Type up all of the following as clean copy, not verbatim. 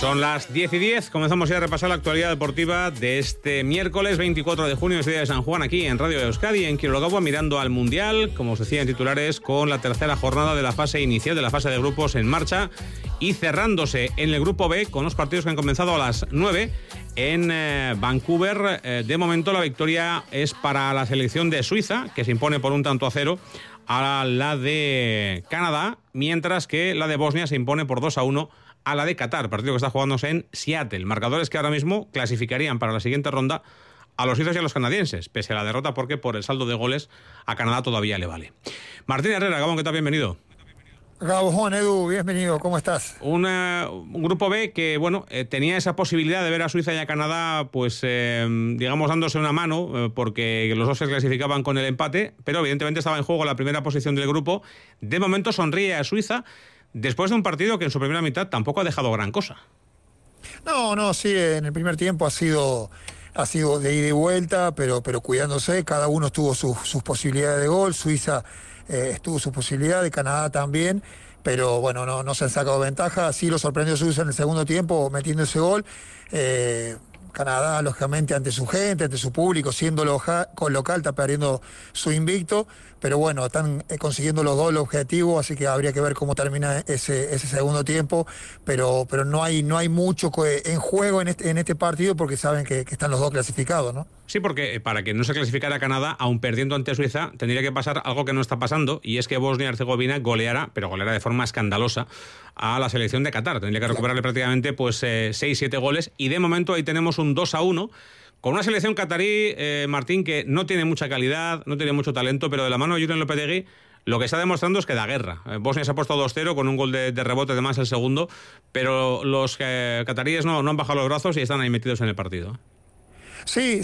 Son las 10:10, comenzamos ya a repasar la actualidad deportiva de este miércoles 24 de junio, este día de San Juan, aquí en Radio Euskadi, en Quirologagua, mirando al Mundial, como os decía en titulares, con la tercera jornada de la fase inicial de la fase de grupos en marcha y cerrándose en el grupo B con los partidos que han comenzado a las 9 en Vancouver. De momento la victoria es para la selección de Suiza, que se impone por 1-0 a la de Canadá, mientras que la de Bosnia se impone por 2-1 a la de Qatar, partido que está jugándose en Seattle. Marcadores que ahora mismo clasificarían para la siguiente ronda a los suizos y a los canadienses, pese a la derrota, porque por el saldo de goles a Canadá todavía le vale. Martín Herrera, Gabón, ¿qué tal? Bienvenido. Gabón, Edu, bienvenido, ¿cómo estás? Un grupo B que, bueno, tenía esa posibilidad de ver a Suiza y a Canadá, pues, digamos, dándose una mano, porque los dos se clasificaban con el empate, pero evidentemente estaba en juego la primera posición del grupo. De momento sonríe a Suiza, después de un partido que en su primera mitad tampoco ha dejado gran cosa. No, sí, en el primer tiempo ha sido de ida y vuelta, pero cuidándose, cada uno tuvo sus posibilidades de gol. Suiza tuvo su posibilidad, de Canadá también, pero bueno, no se han sacado ventaja. Sí lo sorprendió Suiza en el segundo tiempo metiendo ese gol. Canadá, lógicamente, ante su gente, ante su público, siendo local, está perdiendo su invicto, pero bueno, están consiguiendo los dos objetivos, así que habría que ver cómo termina ese segundo tiempo, pero no hay mucho en juego en este partido, porque saben que están los dos clasificados, ¿no? Sí, porque para que no se clasificara Canadá, aun perdiendo ante Suiza, tendría que pasar algo que no está pasando, y es que Bosnia y Herzegovina goleara de forma escandalosa a la selección de Qatar. Tendría que recuperarle prácticamente 6-7 goles, y de momento ahí tenemos un 2-1 con una selección catarí, Martín, que no tiene mucha calidad, no tiene mucho talento, pero de la mano de Julen Lopetegui lo que está demostrando es que da guerra. Bosnia se ha puesto 2-0 con un gol de rebote, además el segundo, pero los cataríes no han bajado los brazos y están ahí metidos en el partido. Sí,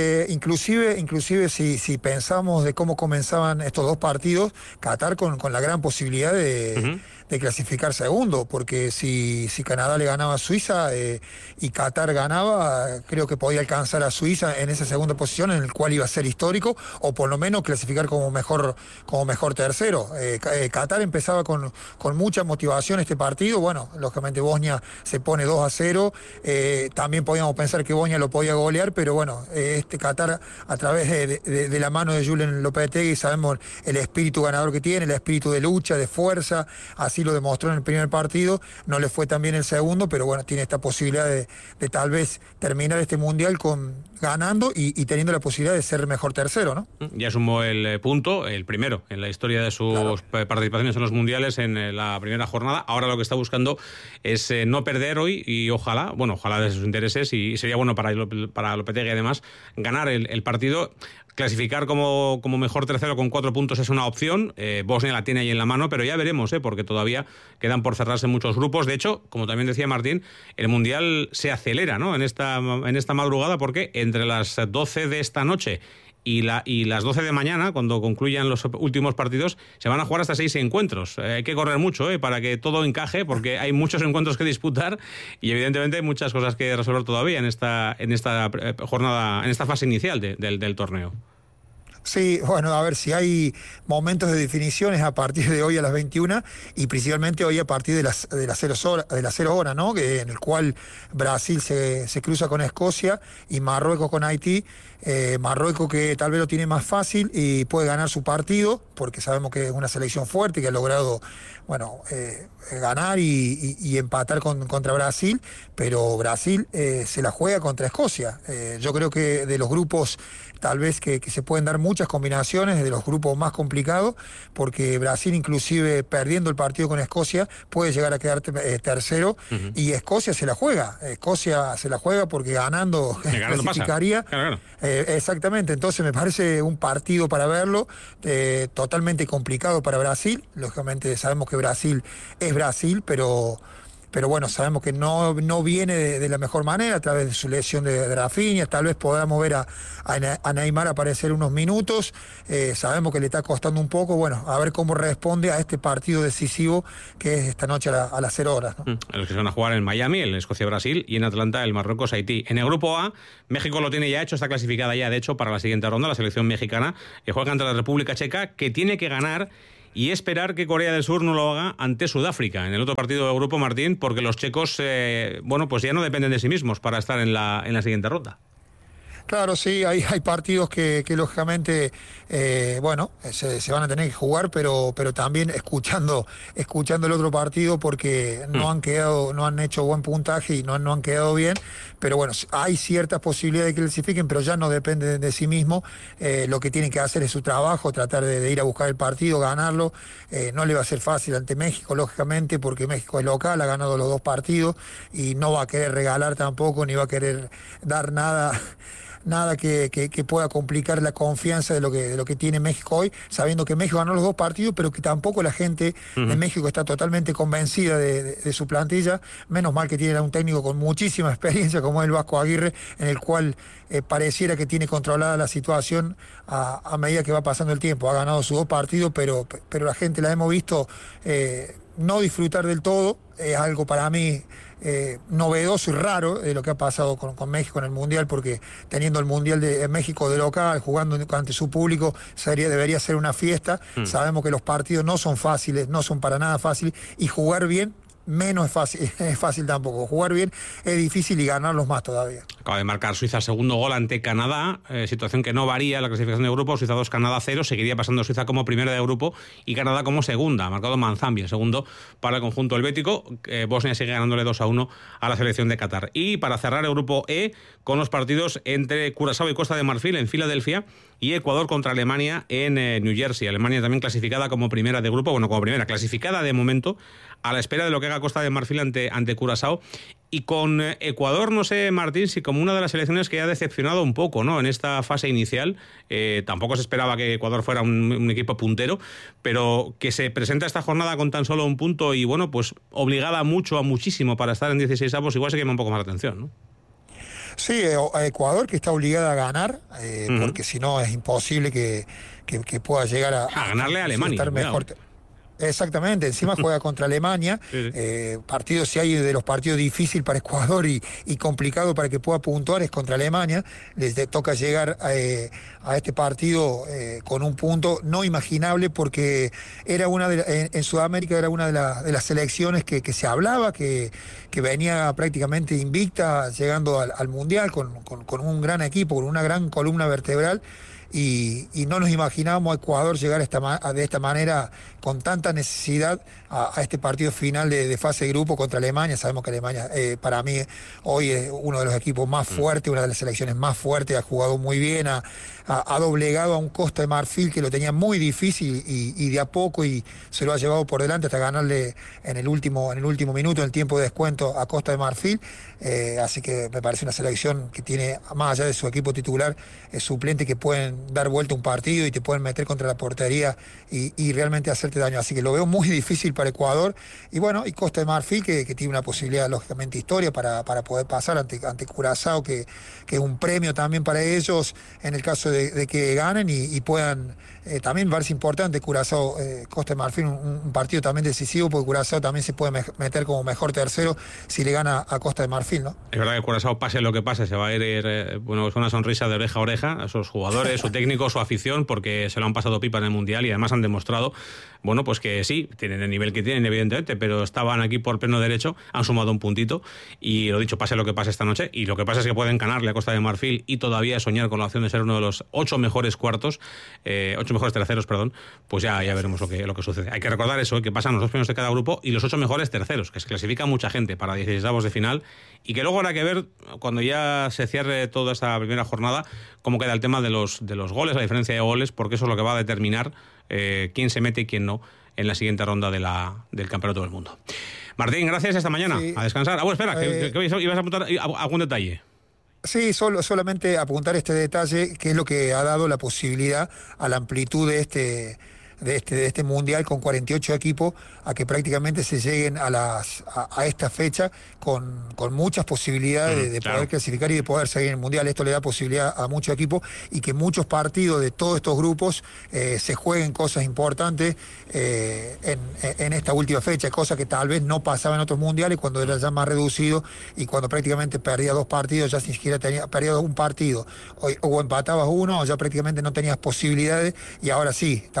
inclusive si pensamos de cómo comenzaban estos dos partidos, Qatar con la gran posibilidad de clasificar segundo, porque si Canadá le ganaba a Suiza y Qatar ganaba, creo que podía alcanzar a Suiza en esa segunda posición, en el cual iba a ser histórico, o por lo menos clasificar como mejor tercero. Qatar empezaba con mucha motivación este partido. Bueno, lógicamente Bosnia se pone 2-0, también podíamos pensar que Bosnia lo podía golear, pero bueno, Qatar, a través de la mano de Julen Lopetegui, sabemos el espíritu ganador que tiene, el espíritu de lucha, de fuerza. Así lo demostró en el primer partido, no le fue tan bien el segundo, pero bueno, tiene esta posibilidad de tal vez terminar este mundial ganando y teniendo la posibilidad de ser mejor tercero, ¿no? Ya sumó el punto, el primero en la historia de sus participaciones en los mundiales en la primera jornada. Ahora lo que está buscando es no perder hoy, y ojalá de sus intereses, y sería bueno para Lopetegui además ganar el partido. Clasificar como mejor tercero con 4 puntos es una opción. Bosnia la tiene ahí en la mano, pero ya veremos, porque todavía quedan por cerrarse muchos grupos. De hecho, como también decía Martín, el Mundial se acelera, ¿no?, en esta madrugada, porque entre las 12 de esta noche y las 12 de mañana, cuando concluyan los últimos partidos, se van a jugar hasta 6 encuentros. Hay que correr mucho para que todo encaje, porque hay muchos encuentros que disputar y evidentemente hay muchas cosas que resolver todavía en esta jornada, en esta fase inicial del torneo. Sí, bueno, a ver si hay momentos de definiciones a partir de hoy a las 21 y principalmente hoy a partir de las 0 horas, ¿no? En el cual Brasil se cruza con Escocia y Marruecos con Haití. Marruecos, que tal vez lo tiene más fácil y puede ganar su partido, porque sabemos que es una selección fuerte que ha logrado, ganar y empatar contra Brasil, pero Brasil se la juega contra Escocia. Yo creo que de los grupos tal vez que se pueden dar muchas combinaciones, de los grupos más complicados, porque Brasil, inclusive perdiendo el partido con Escocia, puede llegar a quedar tercero, y Escocia se la juega porque ganando clasificaría. Claro. Exactamente, entonces me parece un partido para verlo, totalmente complicado para Brasil. Lógicamente sabemos que Brasil es Brasil, pero bueno, sabemos que no viene de la mejor manera a través de su lesión de Rafinha. Tal vez podamos ver a Neymar aparecer unos minutos. Sabemos que le está costando un poco. Bueno, a ver cómo responde a este partido decisivo que es esta noche a las 0 horas, ¿no? Los que se van a jugar en Miami, el Escocia-Brasil, y en Atlanta el Marruecos-Haití. En el grupo A, México lo tiene ya hecho, está clasificada ya, de hecho, para la siguiente ronda, la selección mexicana, que juega ante la República Checa, que tiene que ganar y esperar que Corea del Sur no lo haga ante Sudáfrica en el otro partido del grupo, Martín, porque los checos, pues ya no dependen de sí mismos para estar en la siguiente ronda. Claro, sí, hay partidos que lógicamente, se van a tener que jugar, pero también escuchando el otro partido, porque no han hecho buen puntaje y no han quedado bien, pero bueno, hay ciertas posibilidades de que clasifiquen, pero ya no depende de sí mismo. Lo que tienen que hacer es su trabajo, tratar de ir a buscar el partido, ganarlo. No le va a ser fácil ante México, lógicamente, porque México es local, ha ganado los 2 partidos y no va a querer regalar tampoco, ni va a querer dar nada que pueda complicar la confianza de lo que tiene México hoy, sabiendo que México ganó los 2 partidos, pero que tampoco la gente de México está totalmente convencida de su plantilla. Menos mal que tiene a un técnico con muchísima experiencia como es el Vasco Aguirre, en el cual pareciera que tiene controlada la situación a medida que va pasando el tiempo. Ha ganado sus 2 partidos, pero la gente la hemos visto no disfrutar del todo. Es algo para mí novedoso y raro de lo que ha pasado con México en el Mundial, porque teniendo el Mundial de México de local, jugando ante su público, debería ser una fiesta. Sabemos que los partidos no son fáciles, no son para nada fáciles, y jugar bien menos es fácil tampoco. Jugar bien es difícil y ganarlos más todavía. Acaba de marcar Suiza el segundo gol ante Canadá, situación que no varía la clasificación de grupo. Suiza 2, Canadá 0, seguiría pasando Suiza como primera de grupo y Canadá como segunda. Ha marcado Manzambi, el segundo para el conjunto helvético. Bosnia sigue ganándole 2-1 a la selección de Qatar. Y para cerrar el grupo E, con los partidos entre Curazao y Costa de Marfil en Filadelfia y Ecuador contra Alemania en New Jersey. Alemania también clasificada como primera de grupo, como primera, clasificada de momento, a la espera de lo que haga Costa de Marfil ante Curazao. Y con Ecuador, no sé, Martín, si como una de las selecciones que ha decepcionado un poco, ¿no?, en esta fase inicial. Tampoco se esperaba que Ecuador fuera un equipo puntero, pero que se presenta esta jornada con tan solo un punto y, pues obligada muchísimo para estar en 16avos, igual se llama un poco más la atención, ¿no? Sí, a Ecuador, que está obligada a ganar, porque si no es imposible que pueda llegar a ganarle a Alemania. Estar mejor. Exactamente, encima juega contra Alemania, partido, si hay de los partidos difícil para Ecuador y complicado para que pueda puntuar, es contra Alemania. Les toca llegar a este partido con un punto no imaginable, porque era en Sudamérica era una de las selecciones que se hablaba, que venía prácticamente invicta, llegando al Mundial con un gran equipo, con una gran columna vertebral. Y no nos imaginábamos a Ecuador llegar de esta manera, con tanta necesidad, a este partido final de fase de grupo contra Alemania. Sabemos que Alemania, para mí, hoy es uno de los equipos más fuertes, una de las selecciones más fuertes, ha jugado muy bien, ha doblegado a un Costa de Marfil que lo tenía muy difícil y de a poco, y se lo ha llevado por delante hasta ganarle en el último minuto, en el tiempo de descuento, a Costa de Marfil. Así que me parece una selección que tiene, más allá de su equipo titular, suplente, que pueden dar vuelta un partido y te pueden meter contra la portería y realmente hacerte daño. Así que lo veo muy difícil para Ecuador. Y Costa de Marfil, que tiene una posibilidad, lógicamente, histórica para poder pasar ante Curazao, que es un premio también para ellos en el caso de que ganen y puedan. También me parece importante Curazao, Costa de Marfil, un partido también decisivo, porque Curazao también se puede meter como mejor tercero si le gana a Costa de Marfil, ¿no? Es verdad que Curazao, pase lo que pase, se va a ir con una sonrisa de oreja a oreja a sus jugadores, su técnico, su afición, porque se lo han pasado pipa en el Mundial y además han demostrado, pues que sí, tienen el nivel que tienen, evidentemente, pero estaban aquí por pleno derecho, han sumado un puntito y, lo dicho, pase lo que pase esta noche, y lo que pasa es que pueden ganarle a Costa de Marfil y todavía soñar con la opción de ser uno de los 8 mejores terceros, pues ya veremos lo que sucede. Hay que recordar eso, que pasan los 2 primeros de cada grupo y los 8 mejores terceros, que se clasifica mucha gente para 16avos de final, y que luego habrá que ver, cuando ya se cierre toda esta primera jornada, cómo queda el tema de los goles, la diferencia de goles, porque eso es lo que va a determinar quién se mete y quién no en la siguiente ronda del Campeonato del Mundo. Martín, gracias, hasta mañana. Sí. A descansar. Espera, que ibas a apuntar algún detalle. Sí, solamente apuntar este detalle, que es lo que ha dado la posibilidad a la amplitud de este Mundial con 48 equipos, a que prácticamente se lleguen a esta fecha con muchas posibilidades de poder clasificar y de poder seguir en el Mundial. Esto le da posibilidad a muchos equipos, y que muchos partidos de todos estos grupos se jueguen cosas importantes en esta última fecha, cosas que tal vez no pasaban en otros mundiales, cuando era ya más reducido y cuando prácticamente perdía 2 partidos, ya ni siquiera perdía un partido, o empatabas uno, o ya prácticamente no tenías posibilidades, y ahora sí, tal vez con un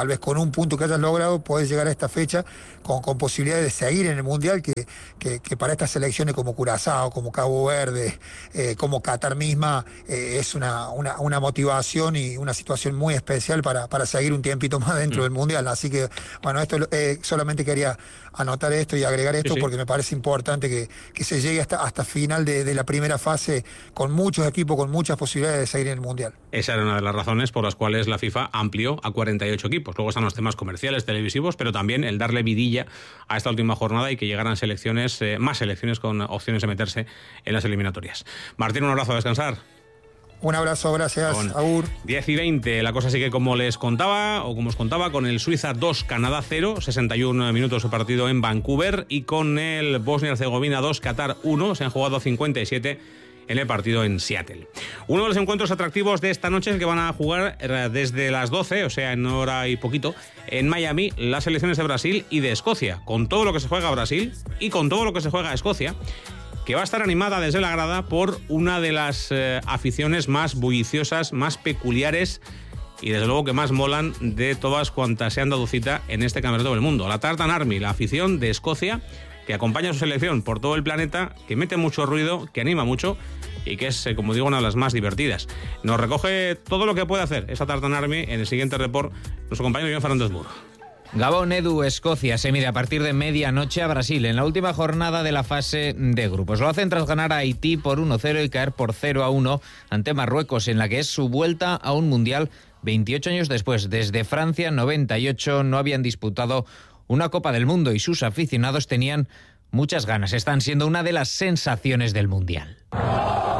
algún punto que hayas logrado, podés llegar a esta fecha con posibilidades de seguir en el Mundial, que para estas selecciones como Curazao, como Cabo Verde, como Qatar misma, es una motivación y una situación muy especial para seguir un tiempito más dentro del Mundial. Así que, bueno, esto solamente quería anotar esto y agregar esto, porque me parece importante que se llegue hasta final de la primera fase con muchos equipos, con muchas posibilidades de seguir en el Mundial. Esa era una de las razones por las cuales la FIFA amplió a 48 equipos. Luego están los temas comerciales, televisivos, pero también el darle vidilla a esta última jornada y que llegaran selecciones, más selecciones con opciones de meterse en las eliminatorias. Martín, un abrazo, a descansar. Un abrazo, gracias, Agur. 10:20, la cosa sigue como les contaba, o como os contaba, con el Suiza 2, Canadá 0, 61 minutos de partido en Vancouver, y con el Bosnia-Herzegovina 2, Qatar 1, se han jugado 57 en el partido en Seattle. Uno de los encuentros atractivos de esta noche es que van a jugar desde las 12, o sea, en hora y poquito, en Miami, las selecciones de Brasil y de Escocia, con todo lo que se juega a Brasil y con todo lo que se juega a Escocia, que va a estar animada desde la grada por una de las aficiones más bulliciosas, más peculiares y desde luego que más molan de todas cuantas se han dado cita en este campeonato del mundo. La Tartan Army, la afición de Escocia, que acompaña a su selección por todo el planeta, que mete mucho ruido, que anima mucho y que es, como digo, una de las más divertidas. Nos recoge todo lo que puede hacer esa Tartan Army en el siguiente report nuestro compañero Joan Fernández Muro. Gabón, Edu, Escocia se mide a partir de medianoche a Brasil en la última jornada de la fase de grupos. Lo hacen tras ganar a Haití por 1-0 y caer por 0-1 ante Marruecos, en la que es su vuelta a un mundial 28 años después. Desde Francia 98 no habían disputado una Copa del Mundo y sus aficionados tenían muchas ganas. Están siendo una de las sensaciones del mundial.